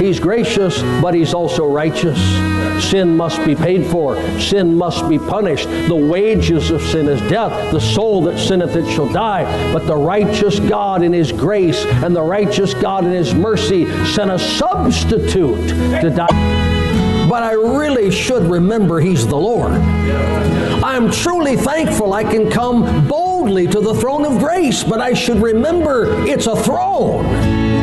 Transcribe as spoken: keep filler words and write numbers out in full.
He's gracious, but He's also righteous. Sin must be paid for. Sin must be punished. The wages of sin is death. The soul that sinneth, it shall die. But the righteous God in His grace and the righteous God in His mercy sent a substitute to die. But I really should remember He's the Lord. I am truly thankful I can come boldly to the throne of grace, but I should remember it's a throne.